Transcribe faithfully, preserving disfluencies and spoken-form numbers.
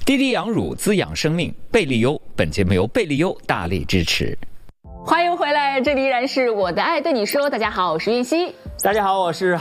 滴滴养乳滋养生命，贝利优。本节目由贝利优大力支持。 欢迎回来，这里依然是我的爱对你说。大家好，我是韵熙。 大家好，我是